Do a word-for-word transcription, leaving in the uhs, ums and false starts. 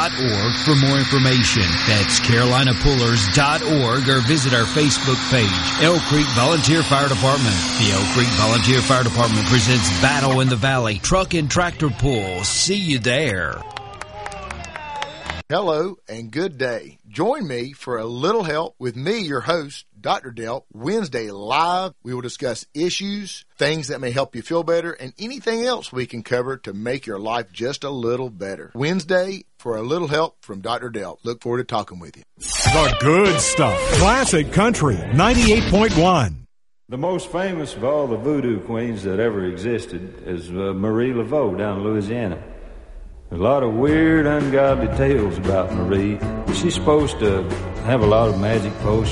dot org for more information. That's carolina pullers dot org or visit our Facebook page, Elk Creek Volunteer Fire Department. The Elk Creek Volunteer Fire Department presents Battle in the Valley Truck and Tractor Pull. See you there. Hello and good day. Join me for a little help with me, your host, Doctor Delp, Wednesday live. We will discuss issues, things that may help you feel better, and anything else we can cover to make your life just a little better. Wednesday for a little help from Doctor Delp. Look forward to talking with you. The good stuff. Classic Country ninety-eight point one. The most famous of all the voodoo queens that ever existed is uh, Marie Laveau down in Louisiana. A lot of weird, ungodly tales about Marie. She's supposed to have a lot of magic potions.